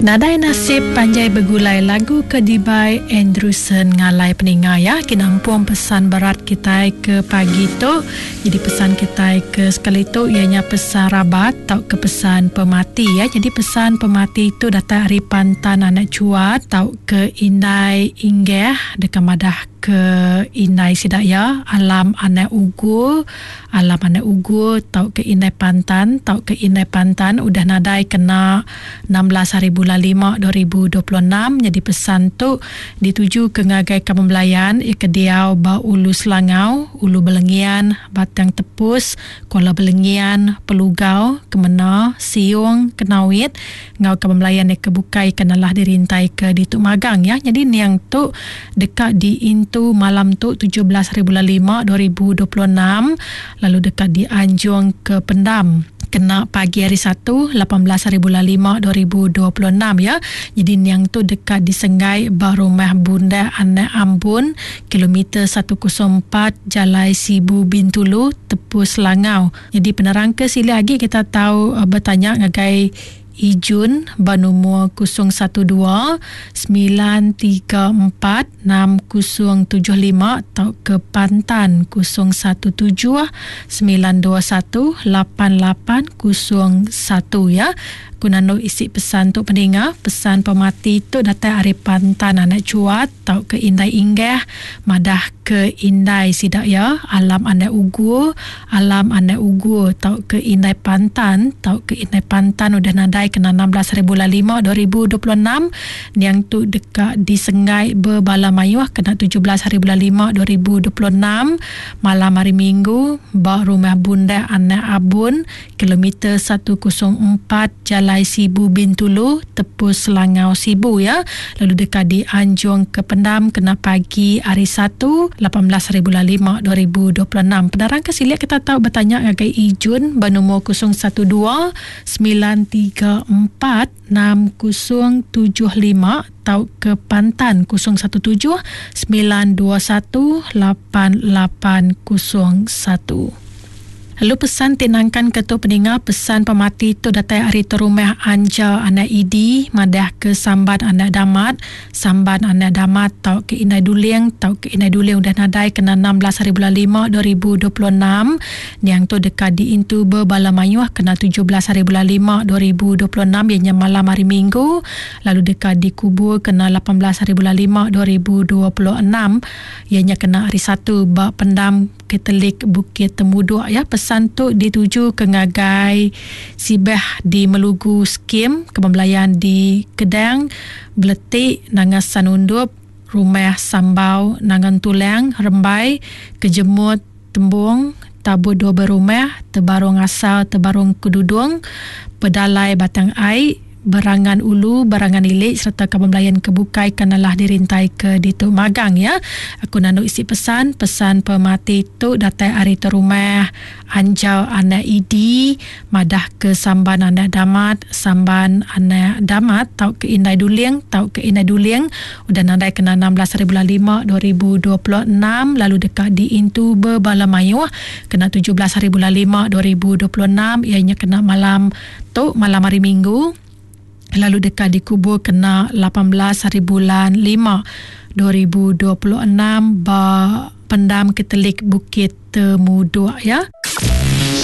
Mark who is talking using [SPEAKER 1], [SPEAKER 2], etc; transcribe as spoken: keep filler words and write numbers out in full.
[SPEAKER 1] Nadai nasib panjai bergulai lagu Kedibai Andrewson ngalai peningai ya. Kinampung pesan berat kita ke pagi tu. Jadi pesan kita ke sekali tu ianya pesan rabat tau ke pesan pemati ya. Jadi pesan pemati itu datang hari pantan anak cuat tau ke indai inggeh dekat madah ke indai sidak ya. Alam anak ugu, alam anak ugu tau ke indai pantan, tau ke indai pantan udah nadai kena enam belas hari bulan lima dua ribu dua puluh enam. Jadi pesan tu dituju ke ngagai Kampung Belayan ke Diau ba Ulu Selangau, Ulu Belengian, Batang Tepus, Kuala Belengian, Pelugau, Kemena, Siung, Kenawit, ngau Kampung Belayan ke Bukai kenalah dirintai ke di Tuk Magang ya. Jadi niang tu dekat di Intu malam tu tujuh belas hari bulan lima dua ribu dua puluh enam, lalu dekat di Anjung ke Pendam kena pagi hari satu lapan belas hari bulan lima dua ribu dua puluh enam ya. Jadi niang tu dekat di Sengai Barumah Bunda Anak Ambun kilometer seratus empat Jalai Sibu Bintulu Tepus Selangau. Jadi penerang ke sila lagi kita tahu uh, bertanya ngagai Ijun banumur kosong satu dua sembilan tiga empat enam kosong tujuh lima atau ke Pantan kosong satu tujuh sembilan dua satu lapan lapan kosong satu ya. Kunano isi pesan tu pendengar, pesan pemati tu datang hari pantan anak cuat tau ke indai inggeh madah ke indai sidak ya. Alam anak ugu, alam anak ugu tau ke indai pantan, tau ke indai pantan udah nadai kena enam belas hari bulan lima dua ribu dua puluh enam. Yang tu dekat di Sengai Berbala Mayuh kena tujuh belas hari bulan lima dua ribu dua puluh enam. Malam hari Minggu ba Rumah Bunda Anak Abun kilometer seratus empat Jalan Sibu Bintulu Tepus Selangau Sibu ya. Lalu dekat di Anjung ke Pendam kena pagi hari satu lapan belas hari bulan lima dua ribu dua puluh enam. Penerang ke silik kita tahu bertanya ngagai Ijun bernomor kosong satu dua sembilan tiga empat enam kosong tujuh lima atau ke Pantan kosong satu tujuh sembilan dua satu lapan lapan kosong satu. Lalu pesan tinangkan ketua pendengar, pesan pemati itu datang hari terumah anja anak Idi madah ke Samban anak Damat, Samban anak Damat tau ke Inai Duling, tau ke Inai Duling udah nadai kena enam belas hari bulan lima dua ribu dua puluh enam. Yang tu dekat di Intu Berbala Mayuh kena tujuh belas hari bulan lima dua ribu dua puluh enam ianya malam hari Minggu. Lalu dekat di Kubur kena lapan belas hari bulan lima dua ribu dua puluh enam ianya kena hari satu bak Pendam Ketelik Bukit Temuduk ya. Pesan tu dituju ke ngagai Sibeh di Melugu Skim, Kebembelayan di Kedang, Beletik Nangan Sanundup, Rumah Sambau Nangan Tulang, Rembai, Kejemut Tembung, Tabu Dua Berumah, Tebarung Asal, Tebarung Kedudung, Pedalai Batang Ai, Berangan Ulu, Berangan Ilik serta Kebembelayan Kebukai kenalah dirintai ke di Tuk Magang ya. Aku nanduk isi pesan, pesan pemati tu datang hari terumah Anjau anak Idi madah ke Samban anak Damat, Samban anak Damat tau ke Inai Duling, tau ke Inai Duling udah nadai kena enam belas hari bulan lima dua ribu dua puluh enam. Lalu dekat di Intu Berbala Mayuh kena tujuh belas hari bulan lima dua ribu dua puluh enam ianya kena malam tu malam hari Minggu. Lalu dekat di Kubur kena lapan belas hari bulan lima dua ribu dua puluh enam ba Pendam Ketelik Bukit Temuduk ya.